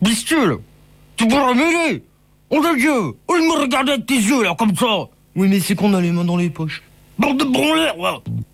Bistule, tu pourras m'aider. Oh de Dieu, oh, il me regardait avec tes yeux là, comme ça. Oui, mais c'est qu'on a les mains dans les poches. Bande de branleurs, ouais.